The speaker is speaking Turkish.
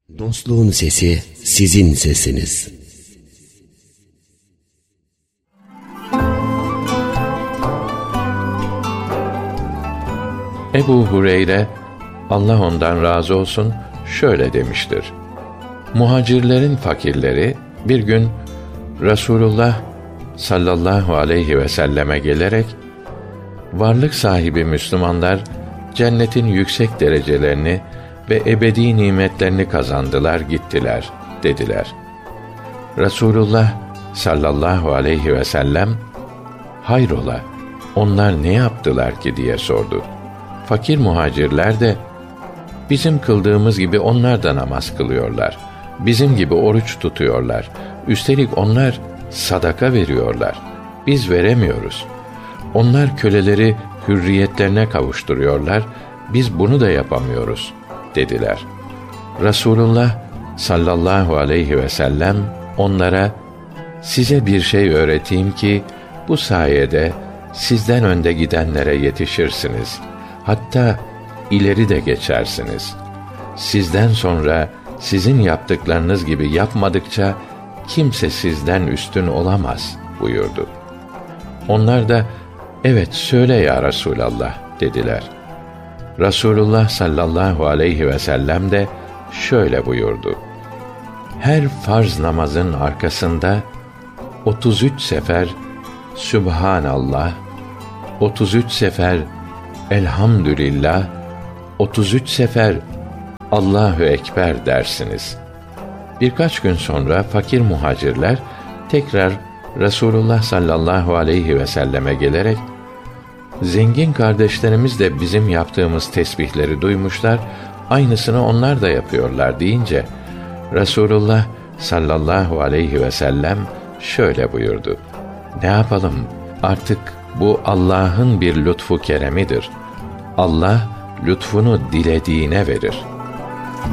Dostluğun sesi sizin sesiniz. Ebu Hureyre, Allah ondan razı olsun, şöyle demiştir: Muhacirlerin fakirleri bir gün Resulullah sallallahu aleyhi ve selleme gelerek, varlık sahibi Müslümanlar cennetin yüksek derecelerini ve ebedi nimetlerini kazandılar gittiler dediler. Resulullah sallallahu aleyhi ve sellem, hayrola, onlar ne yaptılar ki diye sordu. Fakir muhacirler de, bizim kıldığımız gibi onlar da namaz kılıyorlar, bizim gibi oruç tutuyorlar, üstelik onlar sadaka veriyorlar, biz veremiyoruz. Onlar köleleri hürriyetlerine kavuşturuyorlar, biz bunu da yapamıyoruz dediler. Resulullah sallallahu aleyhi ve sellem onlara, size bir şey öğreteyim ki bu sayede sizden önde gidenlere yetişirsiniz, hatta ileri de geçersiniz. Sizden sonra sizin yaptıklarınız gibi yapmadıkça kimse sizden üstün olamaz buyurdu. Onlar da, evet söyle ya Resulallah dediler. Resulullah sallallahu aleyhi ve sellem de şöyle buyurdu: her farz namazın arkasında 33 sefer Sübhanallah, 33 sefer Elhamdülillah, 33 sefer Allahu Ekber dersiniz. Birkaç gün sonra fakir muhacirler tekrar Resulullah sallallahu aleyhi ve selleme gelerek, zengin kardeşlerimiz de bizim yaptığımız tesbihleri duymuşlar, aynısını onlar da yapıyorlar deyince, Resulullah sallallahu aleyhi ve sellem şöyle buyurdu: ne yapalım, artık bu Allah'ın bir lütfu keremidir. Allah lütfunu dilediğine verir.